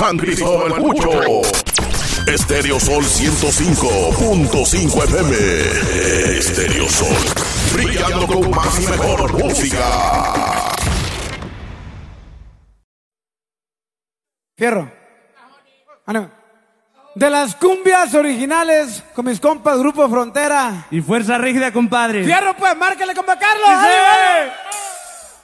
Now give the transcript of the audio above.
San Cristóbal Pucho. Estéreo Sol 105.5 FM. Estéreo Sol, brillando con más y mejor música. Fierro. De las cumbias originales con mis compas Grupo Frontera y Fuerza Rígida, compadre. Fierro, pues, márcale, compa Carlos. ¡Sí!